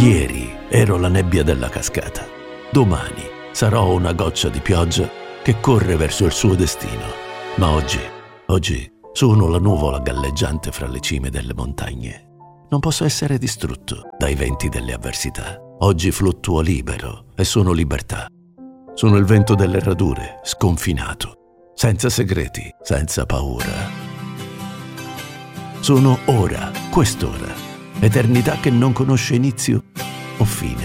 Ieri ero la nebbia della cascata. Domani sarò una goccia di pioggia che corre verso il suo destino. Ma oggi sono la nuvola galleggiante fra le cime delle montagne. Non posso essere distrutto dai venti delle avversità. Oggi fluttuo libero e sono libertà. Sono il vento delle radure, sconfinato, senza segreti, senza paura. Sono ora, quest'ora, eternità che non conosce inizio o fine.